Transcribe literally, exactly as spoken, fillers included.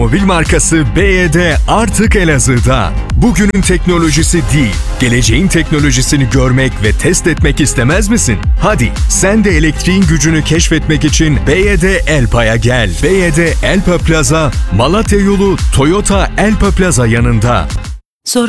Mobil markası B Y D artık Elazığ'da. Bugünün teknolojisi değil, geleceğin teknolojisini görmek ve test etmek istemez misin? Hadi sen de elektriğin gücünü keşfetmek için B Y D Elpa'ya gel. B Y D Elpa Plaza, Malatya yolu Toyota Elpa Plaza yanında.